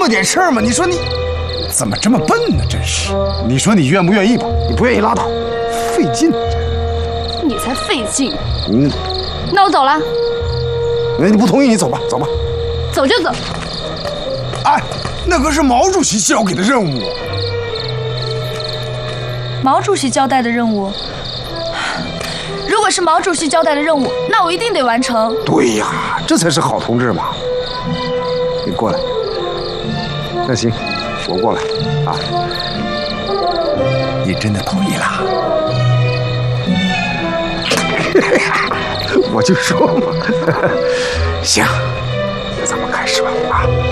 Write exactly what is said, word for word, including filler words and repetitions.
么点事儿吗？你说你怎么这么笨呢？真是！你说你愿不愿意吧？你不愿意拉倒，费劲。 你才费劲。 嗯， 那我走了。 那你不同意，你走吧，走吧。 走就走。 哎，那可是毛主席交给的任务。 毛主席交代的任务。如果是毛主席交代的任务，那我一定得完成。 对呀，这才是好同志嘛。你过来。那行，我过来啊。你真的同意了？我就说嘛。行，那咱们开始吧啊。